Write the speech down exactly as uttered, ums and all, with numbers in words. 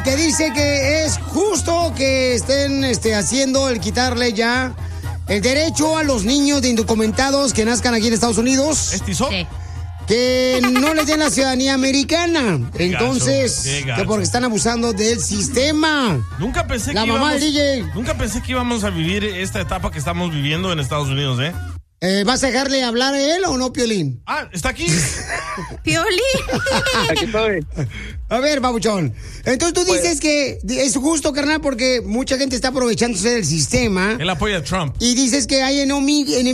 que dice que es justo que estén este, haciendo el quitarle ya el derecho a los niños de indocumentados que nazcan aquí en Estados Unidos. ¿Estizó? Sí. Que no les den la ciudadanía americana. Qué Entonces, gacho, qué gacho. que porque están abusando del sistema. Nunca pensé la que mamá íbamos, del D J. Nunca pensé que íbamos a vivir esta etapa que estamos viviendo en Estados Unidos, ¿eh? Eh, ¿Vas a dejarle hablar a él o no, Piolín? Ah, ¿está aquí? ¡Piolín! Aquí estoy. A ver, babuchón. Entonces tú dices pues, que es justo, carnal, porque mucha gente está aprovechándose del sistema. Él apoya a Trump. Y dices que hay enemigo,